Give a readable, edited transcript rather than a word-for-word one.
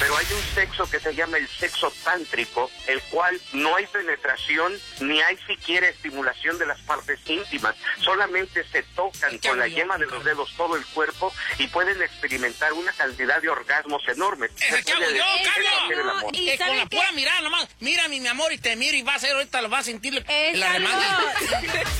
Pero hay un sexo que se llama el sexo tántrico, el cual no hay penetración ni hay siquiera estimulación de las partes íntimas, solamente se tocan con la yema de los dedos todo el cuerpo y pueden experimentar una cantidad de orgasmos enormes. ¿Qué hago yo, Carlos? ¿Y Con la sabe qué? pura mirada nomás, mírame, mi amor, y te miro y vas a ver, ahorita lo vas a sentir la demanda.